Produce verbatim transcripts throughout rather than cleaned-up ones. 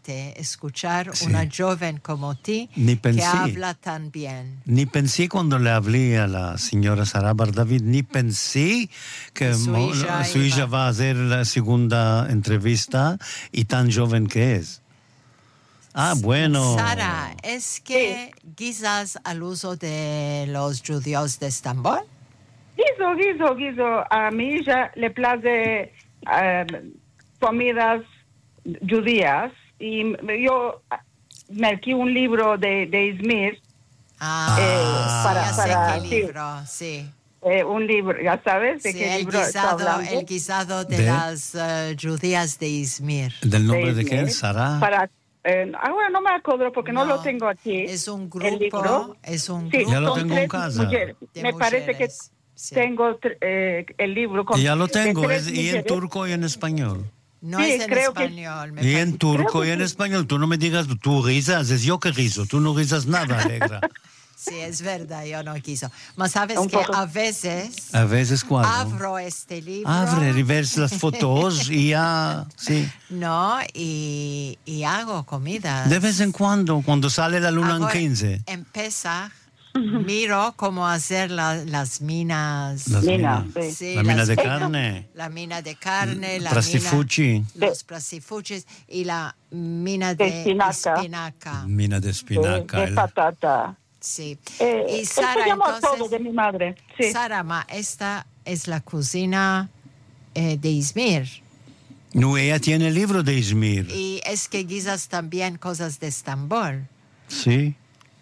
emocionante escuchar Sí. una joven como ti Ni pensé. que habla tan bien. Ni pensé cuando le hablé a la señora Sara Bar David, ni pensé que Su mo- hija su hija iba. va a hacer la segunda entrevista y tan joven que es. Ah, bueno. Sara, ¿es que guisas al uso de los judíos de Estambul? Guiso, guiso, guiso. A mi hija le place eh, comidas judías y yo me alquilé un libro de, de Izmir, Ah, Eh, sí, para- ya para- sé qué sí. libro, sí. eh, un libro, ya sabes de Sí, qué el libro está guisado, hablando. el guisado de, ¿De? las eh, judías de Izmir. ¿Del nombre de de quién? Izmir, Sara. Para, eh, ahora no me acuerdo porque no, No, lo tengo aquí. Es un el libro. grupo, es un Sí, grupo Ya lo son tengo en tres casa. mujeres. de Me parece que mujeres, sí. tengo tr- eh, el libro con Y ya lo de tengo, tres es, y en mujeres. turco y en español. No Sí, es en creo que- español, me Y parece. en turco Creo que y en sí. español. Tú no me digas, tú risas, es yo que rizo. Tú no risas nada, Alegra. Sí, es verdad, yo no quiso. Mas sabes Un que poco. a veces A veces cuando. abro este libro. Abre y ves las fotos y ya, sí. No, y, y hago comidas. De vez en cuando, cuando sale la luna en Hago- quince. En Pesach, miro cómo hacer la- las minas. Las Mina, minas. sí. Sí, La mina las de minas- carne. La mina de carne, la Plastifucci. mina, los plastifuchis y la mina De de espinaca. espinaca. Mina de de, espinaca. de el- patata. Sí. Eh, y Sara, eso llamo todo entonces, de mi madre. Sí. Sara, ma, esta es la cocina eh, de Izmir. No, ella tiene el libro de Izmir. Y es que guisas también cosas de Estambul. Sí.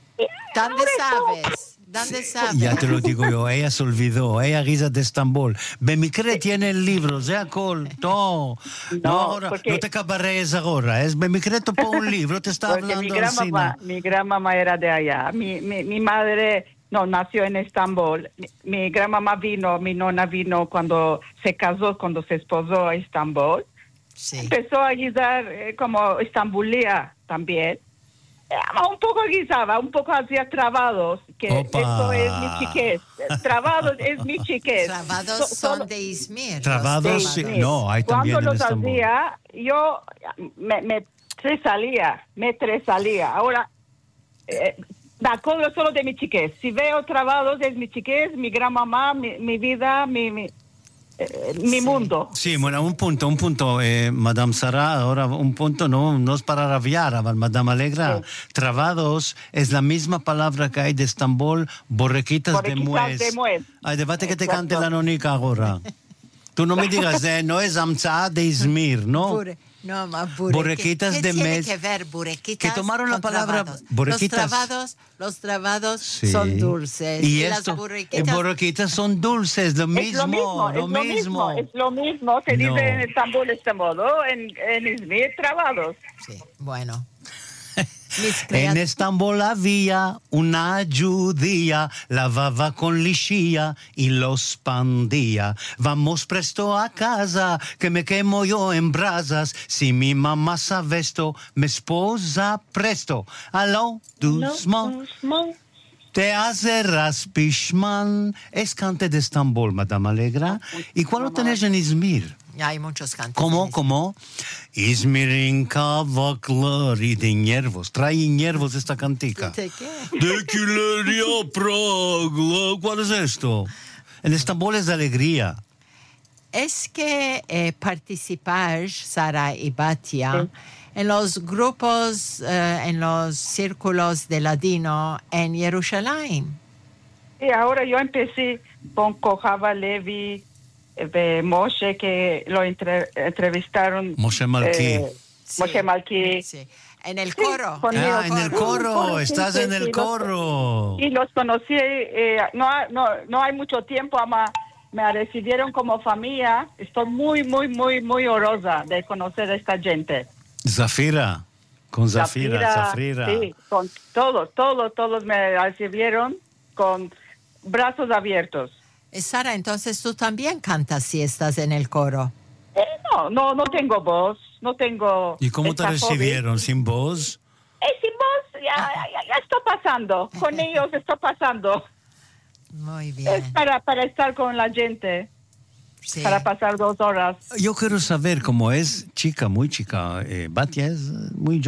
¿Dónde sabes? ¿Dónde sabes? Ya te lo digo yo, ella se olvidó, ella guisa de Estambul. Bemicre tiene el libro, sea col, no. No, ahora, porque- no te cabarres ahora, es Bemicre topó un libro, te está Porque mi hablando gran así, mamá, ¿no? mi gran mamá era de allá. Mi, mi, mi madre no nació en Estambul. Mi, mi gran mamá vino, mi nona vino cuando se casó, cuando se esposó a Estambul. Sí. Empezó a guisar eh, como estambulía también. Eh, un poco guisaba, un poco hacía trabados, que Opa. eso es mi chiquez. Trabados es mi chiquez. Trabados So- son solo- de Izmir. los Trabados, Sí, sí. sí. No, hay también Cuando en los Estambul. hacía, yo me, me tresalía, me tresalía. Ahora, eh, me acuerdo solo de mi chiquez. Si veo trabados es mi chiquez, mi gran mamá, mi, mi vida, mi, mi, eh, mi Sí. mundo. Sí, bueno, un punto, un punto, eh, Madame Sara, ahora un punto, no, no es para rabiar, Madame Alegra. Trabados es la misma palabra que hay de Estambul, borrequitas, de Borrequitas muez. de muez. Ay, debate que te Exacto. cante la nonica ahora. Tú no me digas, eh, no es Amza de Izmir, ¿no? Bure- no, ma burre- Borrequitas ¿qué de tiene mes- que ver burequitas que tomaron la con palabra trabados? borrequitas. Los trabados, los trabados Sí. son dulces. Y, Y, esto, las eh, burrequitas... borrequitas son dulces, lo mismo, Es lo mismo, es lo mismo. Es lo mismo. Se No. dice en Estambul de este modo, en, en Izmir, trabados. Sí, bueno. Mis En creat- Estambul había una judía, lavaba con lixía y los pandía. Vamos presto a casa, que me quemo yo en brasas. Si mi mamá sabe esto, mi esposa presto. Aló, Dusmo, te hace raspishman. Es cante de Estambul, Madame Alegra. ¿Y cuál lo tenés en Izmir? Hay muchos cantos. ¿Cómo? en ¿Cómo? İzmir'in kavakları de ñervos. Trae ñervos esta cantica. ¿De qué? De Quileria Praga. ¿Cuál es esto? En Estambul es de alegría. Es que eh, participar, Sara y Batia, en los grupos, eh, en los círculos de ladino en Jerusalén. Y ahora yo empecé con Kojava Levi, eh, Moshe, que lo entre- entrevistaron. Moshe Malki. eh, Sí, Moshe Malki. sí. En el coro. con- en Ah, en el coro. Sí, Estás sí, en el sí, los- coro. Y los conocí, eh, no, ha- no, no hay mucho tiempo, ama, me recibieron como familia. Estoy muy, muy, muy, muy orosa de conocer a esta gente. Zafira. Con Zafira, Zafira. Sí, con todos, todos, todos me recibieron con brazos abiertos. Eh, Sara, entonces tú también cantas si estás en el coro. Eh, no, no, no tengo voz, no tengo. ¿Y cómo te esta recibieron? ¿Sin voz? hobby. Eh, sin voz, ya, ya, ya está pasando. Con ellos está pasando. Muy Es bien. para, para estar con la gente, Sí. para pasar dos horas. Yo quiero saber cómo es chica, muy chica. Eh, Batia es muy